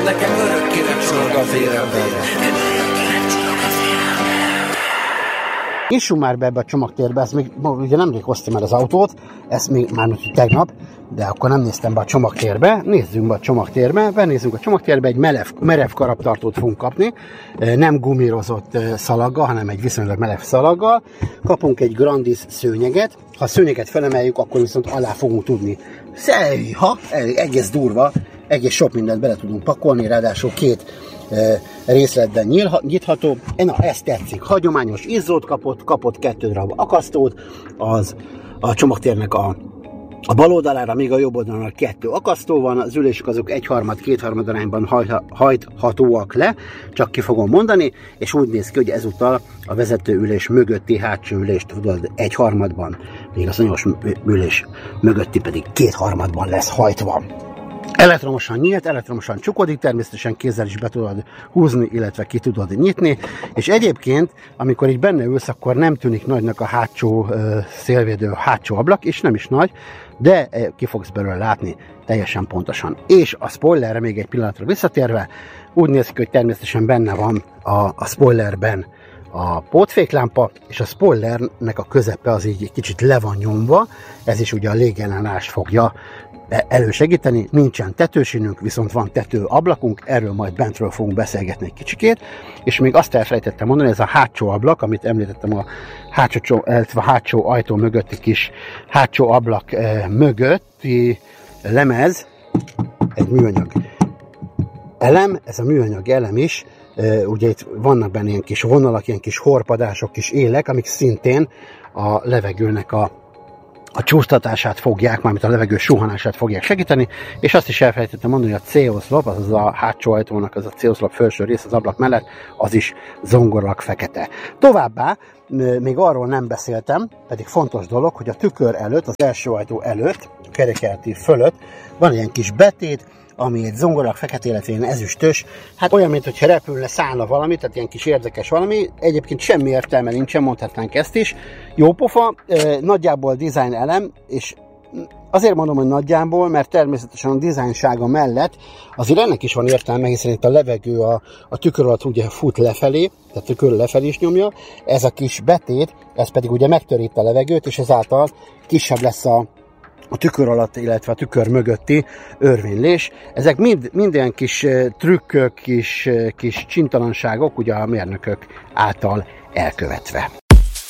nekem örökkére csorog a véremben. Nyissunk már be ebbe a csomagtérbe, ezt még ugye nemrég hoztam el az autót, ezt még már tegnap, de akkor nem néztem be a csomagtérbe. Nézzünk be a csomagtérbe, benézzünk a csomagtérbe, egy merev karabtartót fogunk kapni, nem gumírozott szalaggal, hanem egy viszonylag merev szalaggal. Kapunk egy Grandis szőnyeget, ha a szőnyeget felemeljük, akkor viszont alá fogunk tudni. Egész durva, egész sok mindent bele tudunk pakolni, ráadásul két részletben nyitható. Na, ez tetszik. Hagyományos izzót kapott 2 darab akasztót, a csomagtérnek a bal oldalára, még a jobb oldalon 2 akasztó van, az ülések azok 1/3-2/3 arányban hajthatóak le, csak ki fogom mondani, és úgy néz ki, hogy ezúttal a vezetőülés mögötti hátsó ülést tudod 1/3-ban, még az anyós ülés mögötti pedig 2/3-ban lesz hajtva. Elektromosan nyílt, elektromosan csukodik, természetesen kézzel is be tudod húzni, illetve ki tudod nyitni, és egyébként, amikor így benne ülsz, akkor nem tűnik nagynak a hátsó szélvédő hátsó ablak, és nem is nagy, de ki fogsz belőle látni teljesen pontosan. És a spoilerre még egy pillanatra visszatérve, úgy néz ki, hogy természetesen benne van a spoilerben a pótféklámpa, és a spoilernek a közepe az így egy kicsit le van nyomva, ez is ugye a légellenállást fogja elősegíteni. Nincsen tetősínünk, viszont van tetőablakunk, erről majd bentről fogunk beszélgetni egy kicsikét, és még azt elfelejtettem mondani, ez a hátsó ablak, amit említettem, a hátsó ajtó mögötti kis hátsó ablak mögötti lemez, egy műanyag elem, ez a műanyag elem is, ugye itt vannak benne ilyen kis vonalak, ilyen kis horpadások, kis élek, amik szintén a levegőnek a csúsztatását fogják, mármint a levegő suhanását fogják segíteni, és azt is elfelejtettem mondani, hogy a C-oszlop, azaz a hátsó ajtónak az a C-oszlop felső rész az ablak mellett, az is zongorlag fekete. Továbbá még arról nem beszéltem, pedig fontos dolog, hogy a tükör előtt, az első ajtó előtt, a kerékjáratív fölött van ilyen kis betét, ami egy zongorak fekete, illetve ilyen ezüstös, hát olyan, mintha repülne, szállna valami, tehát ilyen kis érdekes valami, egyébként semmi értelme nincsen, mondhatnánk ezt is. Jó pofa, nagyjából design elem, és azért mondom, hogy nagyjából, mert természetesen a dizájnsága mellett azért ennek is van értelme, hiszen itt a levegő a tükör alatt ugye fut lefelé, tehát tükör lefelé is nyomja, ez a kis betét, ez pedig ugye megtöri a levegőt, és ezáltal kisebb lesz a tükör alatt, illetve a tükör mögötti örvénylés. Ezek mind ilyen kis trükkök, kis csintalanságok, ugye a mérnökök által elkövetve.